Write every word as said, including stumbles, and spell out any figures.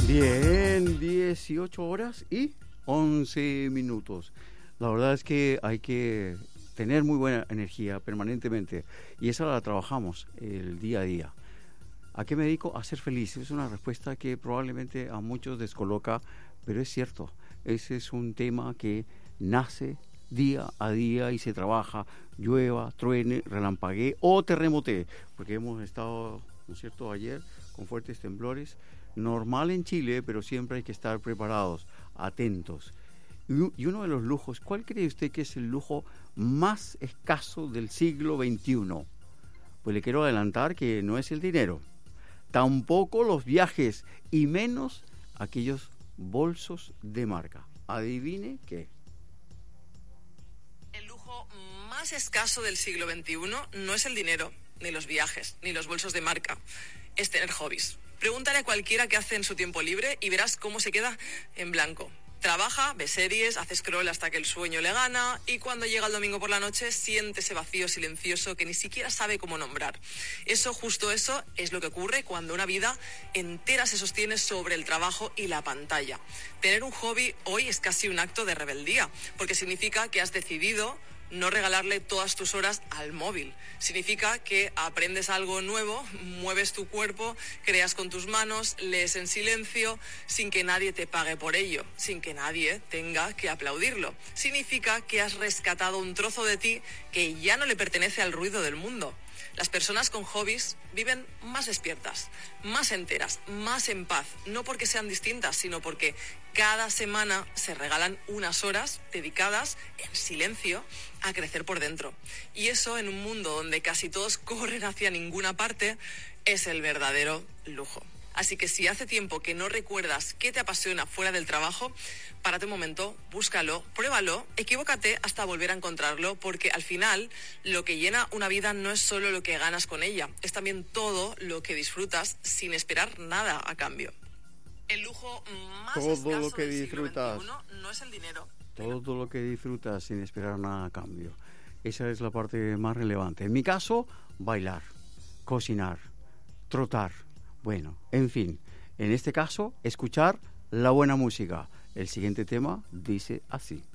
Bien, dieciocho horas y once minutos. La verdad es que hay que tener muy buena energía permanentemente y esa la trabajamos el día a día. ¿A qué me dedico? A ser feliz. Es una respuesta que probablemente a muchos descoloca, pero es cierto. Ese es un tema que nace día a día y se trabaja, llueva, truene, relampaguee o terremotee, porque hemos estado, ¿no es cierto?, ayer con fuertes temblores. Normal en Chile, pero siempre hay que estar preparados, atentos. Y uno de los lujos, ¿cuál cree usted que es el lujo más escaso del siglo veintiuno? Pues le quiero adelantar que no es el dinero, tampoco los viajes y menos aquellos bolsos de marca. Adivine qué. El lujo más escaso del siglo veintiuno no es el dinero, ni los viajes, ni los bolsos de marca. Es tener hobbies. Pregúntale a cualquiera qué hace en su tiempo libre y verás cómo se queda en blanco. Trabaja, ve series, hace scroll hasta que el sueño le gana y cuando llega el domingo por la noche siente ese vacío silencioso que ni siquiera sabe cómo nombrar. Eso, justo eso, es lo que ocurre cuando una vida entera se sostiene sobre el trabajo y la pantalla. Tener un hobby hoy es casi un acto de rebeldía, porque significa que has decidido no regalarle todas tus horas al móvil. Significa que aprendes algo nuevo, mueves tu cuerpo, creas con tus manos, lees en silencio, sin que nadie te pague por ello, sin que nadie tenga que aplaudirlo. Significa que has rescatado un trozo de ti que ya no le pertenece al ruido del mundo. Las personas con hobbies viven más despiertas, más enteras, más en paz, no porque sean distintas, sino porque cada semana se regalan unas horas dedicadas en silencio a crecer por dentro. Y eso, en un mundo donde casi todos corren hacia ninguna parte, es el verdadero lujo. Así que si hace tiempo que no recuerdas qué te apasiona fuera del trabajo, párate un momento, búscalo, pruébalo, equivócate hasta volver a encontrarlo, porque al final lo que llena una vida no es solo lo que ganas con ella, es también todo lo que disfrutas sin esperar nada a cambio. El lujo más todo escaso lo que del disfrutas, siglo veintiuno no es el dinero. todo lo que disfrutas sin esperar nada a cambio. Esa es la parte más relevante. En mi caso, bailar, cocinar, trotar. Bueno, en fin, en este caso, escuchar la buena música. El siguiente tema dice así.